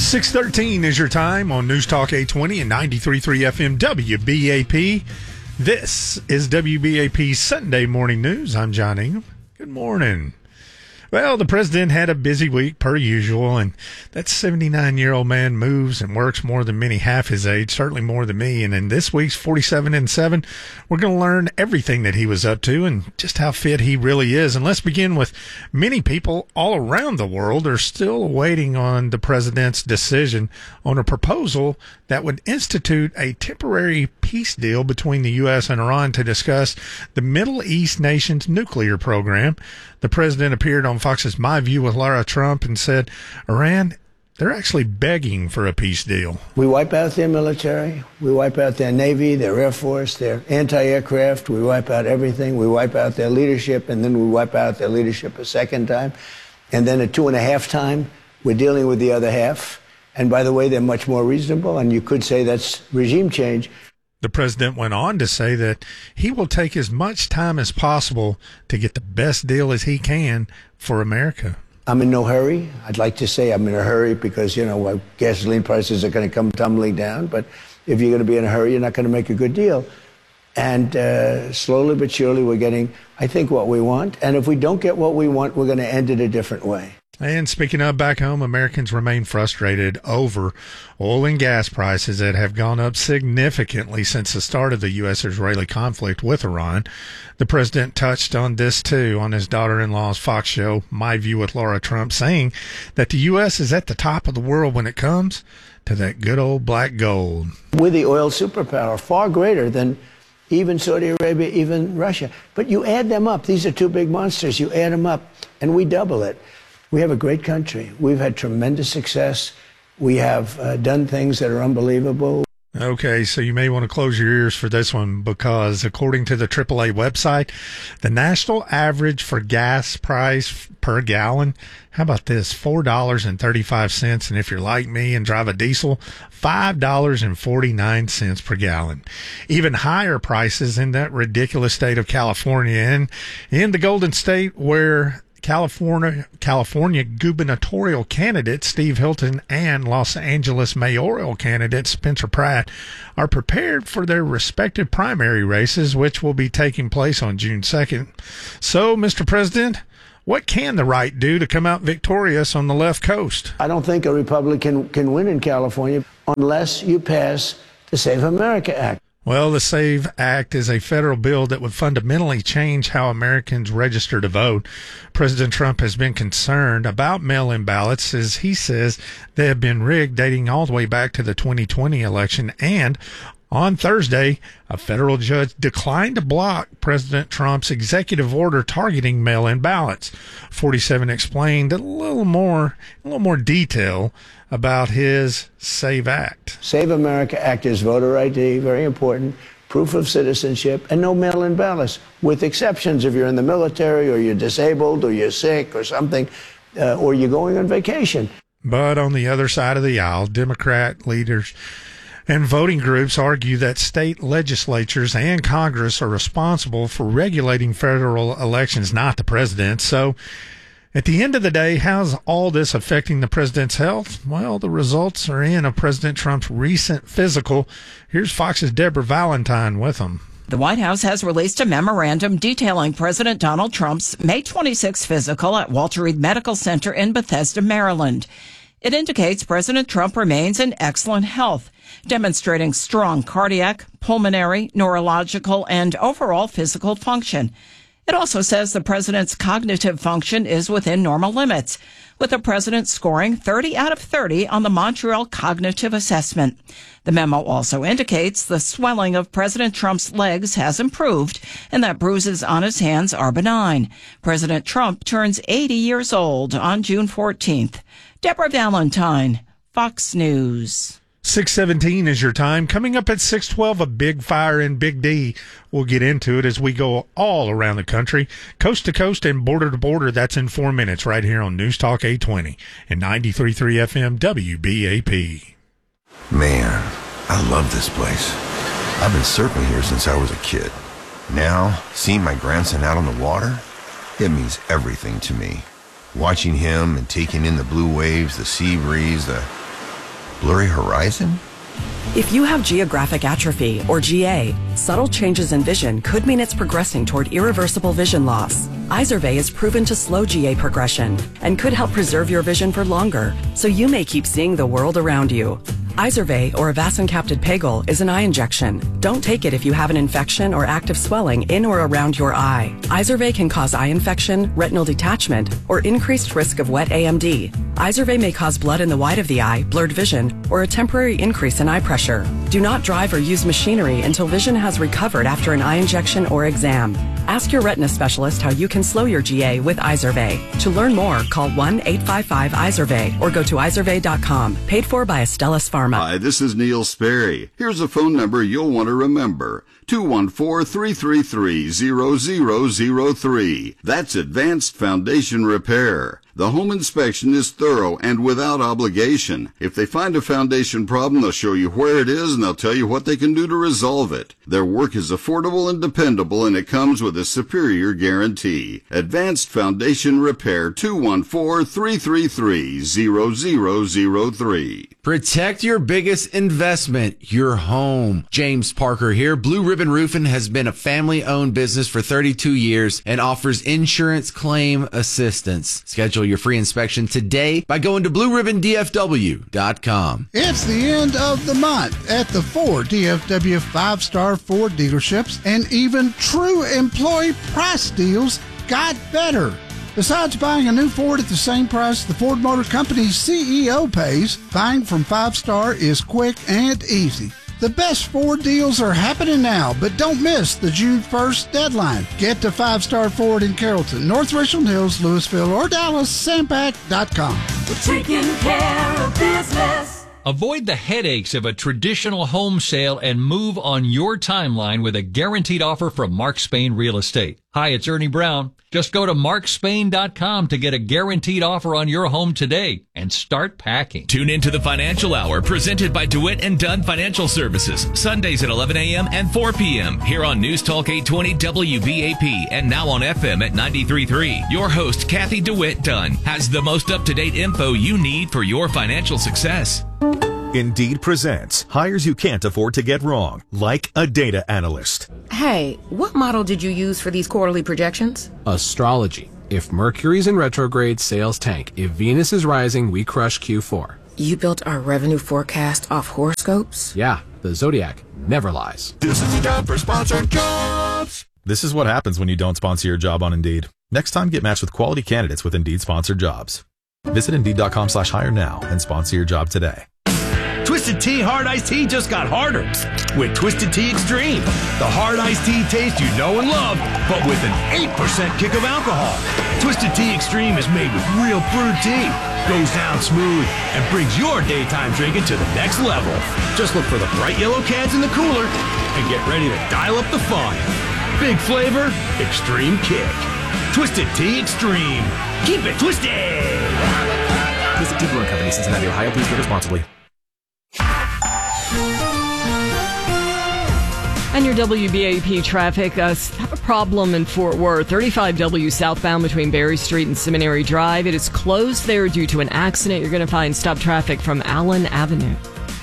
6:13 is your time on News Talk 820 and 93.3 FM WBAP. This is WBAP Sunday Morning News. I'm John Ingham. Good morning. Well, the president had a busy week per usual, and that 79-year-old man moves and works more than many half his age, certainly more than me. And in this week's 47 and 7, we're going to learn everything that he was up to and just how fit he really is. And let's begin with many people all around the world are still waiting on the president's decision on a proposal that would institute a temporary peace deal between the U.S. and Iran to discuss the Middle East nation's nuclear program. The president appeared on Fox's My View with Lara Trump and said, Iran, they're actually begging for a peace deal. We wipe out their military. We wipe out their Navy, their Air Force, their anti-aircraft. We wipe out everything. We wipe out their leadership, and then we wipe out their leadership a second time. And then at 2.5 times, we're dealing with the other half. And by the way, they're much more reasonable, and you could say that's regime change. The president went on to say that he will take as much time as possible to get the best deal as he can for America. I'm in no hurry. I'd like to say I'm in a hurry because, gasoline prices are going to come tumbling down. But if you're going to be in a hurry, you're not going to make a good deal. And slowly but surely, we're getting, I think, what we want. And if we don't get what we want, we're going to end it a different way. And speaking of back home, Americans remain frustrated over oil and gas prices that have gone up significantly since the start of the U.S.-Israeli conflict with Iran. The president touched on this, too, on his daughter-in-law's Fox show, My View with Lara Trump, saying that the U.S. is at the top of the world when it comes to that good old black gold. We're the oil superpower, far greater than even Saudi Arabia, even Russia. But you add them up. These are two big monsters. You add them up, and we double it. We have a great country. We've had tremendous success. We have done things that are unbelievable. Okay, so you may want to close your ears for this one because according to the AAA website, the national average for gas price per gallon, how about this, $4.35. And if you're like me and drive a diesel, $5.49 per gallon. Even higher prices in that ridiculous state of California and in the Golden State where California gubernatorial candidate Steve Hilton and Los Angeles mayoral candidate Spencer Pratt are prepared for their respective primary races, which will be taking place on June 2nd. So, Mr. President, what can the right do to come out victorious on the left coast? I don't think a Republican can win in California unless you pass the Save America Act. Well, the SAVE Act is a federal bill that would fundamentally change how Americans register to vote. President Trump has been concerned about mail-in ballots as he says they have been rigged dating all the way back to the 2020 election. And on Thursday, a federal judge declined to block President Trump's executive order targeting mail-in ballots. 47 explained a little more detail about his SAVE Act. Save America Act is voter ID, very important, proof of citizenship, and no mail-in ballots, with exceptions if you're in the military or you're disabled or you're sick or something, or you're going on vacation. But on the other side of the aisle, Democrat leaders and voting groups argue that state legislatures and Congress are responsible for regulating federal elections, not the president. So at the end of the day, how's all this affecting the president's health? Well, the results are in of President Trump's recent physical. Here's Fox's Deborah Valentine with him. The White House has released a memorandum detailing President Donald Trump's May 26 physical at Walter Reed Medical Center in Bethesda, Maryland. It indicates President Trump remains in excellent health, demonstrating strong cardiac, pulmonary, neurological, and overall physical function. It also says the president's cognitive function is within normal limits, with the president scoring 30 out of 30 on the Montreal Cognitive Assessment. The memo also indicates the swelling of President Trump's legs has improved and that bruises on his hands are benign. President Trump turns 80 years old on June 14th. Deborah Valentine, Fox News. 6:17 is your time. Coming up at 6:12, a big fire in Big D. We'll get into it as we go all around the country, coast to coast and border to border. That's in 4 minutes right here on News Talk 820 and 93.3 FM WBAP. Man, I love this place. I've been surfing here since I was a kid. Now, seeing my grandson out on the water, it means everything to me. Watching him and taking in the blue waves, the sea breeze, Blurry horizon? If you have geographic atrophy, or GA, subtle changes in vision could mean it's progressing toward irreversible vision loss. Izervay is proven to slow GA progression and could help preserve your vision for longer, so you may keep seeing the world around you. Izervay, or avacincaptad pegol, is an eye injection. Don't take it if you have an infection or active swelling in or around your eye. Izervay can cause eye infection, retinal detachment, or increased risk of wet AMD. Izervay may cause blood in the white of the eye, blurred vision, or a temporary increase in eye pressure. Do not drive or use machinery until vision has recovered after an eye injection or exam. Ask your retina specialist how you can slow your GA with Izervay. To learn more, call 1-855-IZERVAY or go to izervay.com. Paid for by Astellas Pharma. Hi, this is Neil Sperry. Here's a phone number you'll want to remember. 214-333-0003. That's Advanced Foundation Repair. The home inspection is thorough and without obligation. If they find a foundation problem, they'll show you where it is and they'll tell you what they can do to resolve it. Their work is affordable and dependable, and it comes with a superior guarantee. Advanced Foundation Repair, 214-333-0003. Protect your biggest investment, your home. James Parker here. Blue Ribbon Roofing has been a family-owned business for 32 years and offers insurance claim assistance. Schedule your free inspection today by going to blueribbondfw.com. It's the end of the month at the 4 DFW 5-star Ford dealerships, and even true employee price deals got better. Besides buying a new Ford at the same price the Ford Motor Company's CEO pays, buying from 5-star is quick and easy. The best Ford deals are happening now, but don't miss the June 1st deadline. Get to 5-star Ford in Carrollton, North Richland Hills, Louisville, or Dallas, Sandpack.com. We're taking care of business. Avoid the headaches of a traditional home sale and move on your timeline with a guaranteed offer from Mark Spain Real Estate. Hi, it's Ernie Brown. Just go to markspain.com to get a guaranteed offer on your home today and start packing. Tune into the Financial Hour presented by DeWitt & Dunn Financial Services. Sundays at 11 a.m. and 4 p.m. here on News Talk 820 WBAP and now on FM at 93.3. Your host, Kathy DeWitt Dunn, has the most up-to-date info you need for your financial success. Indeed presents hires you can't afford to get wrong, like a data analyst. Hey, what model did you use for these quarterly projections? Astrology. If Mercury's in retrograde, sales tank. If Venus is rising, we crush Q4. You built our revenue forecast off horoscopes? Yeah, the Zodiac never lies. This is the time for sponsored jobs. This is what happens when you don't sponsor your job on Indeed. Next time, get matched with quality candidates with Indeed sponsored jobs. Visit Indeed.com/hire now and sponsor your job today. Twisted Tea Hard Iced Tea just got harder with Twisted Tea Extreme. The hard iced tea taste you know and love, but with an 8% kick of alcohol. Twisted Tea Extreme is made with real brewed tea, goes down smooth, and brings your daytime drinking to the next level. Just look for the bright yellow cans in the cooler and get ready to dial up the fun. Big flavor, extreme kick. Twisted Tea Extreme. Keep it twisted! Twisted Tea Brewing Company, Cincinnati, Ohio. Please drink responsibly. And your WBAP traffic, have a problem in Fort Worth. 35W southbound between Berry Street and Seminary Drive. It is closed there due to an accident. You're going to find stop traffic from Allen Avenue.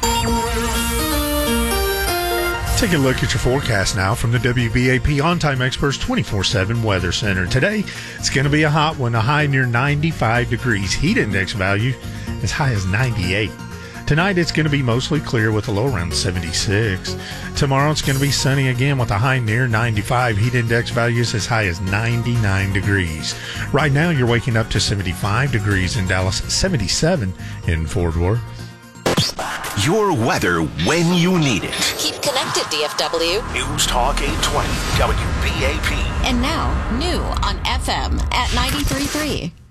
Take a look at your forecast now from the WBAP On-Time Experts 24/7 Weather Center. Today, it's going to be a hot one, a high near 95 degrees. Heat index value as high as 98. Tonight, it's going to be mostly clear with a low around 76. Tomorrow, it's going to be sunny again with a high near 95. Heat index values as high as 99 degrees. Right now, you're waking up to 75 degrees in Dallas, 77 in Fort Worth. Your weather when you need it. Keep connected, DFW. News Talk 820 WBAP. And now, new on FM at 93.3.